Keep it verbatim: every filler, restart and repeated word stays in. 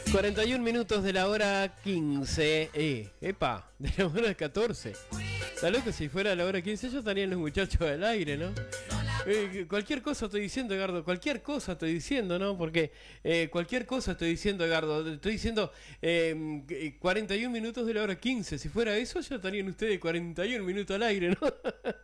cuarenta y un minutos de la hora quince. Eh, epa, de la hora catorce. Está loco, si fuera la hora quince, ya estarían los muchachos al aire, ¿no? Eh, cualquier cosa estoy diciendo, Edgardo. Cualquier cosa estoy diciendo, ¿no? Porque eh, cualquier cosa estoy diciendo, Edgardo. Estoy diciendo eh, cuarenta y un minutos de la hora quince. Si fuera eso, ya estarían ustedes cuarenta y un minutos al aire, ¿no?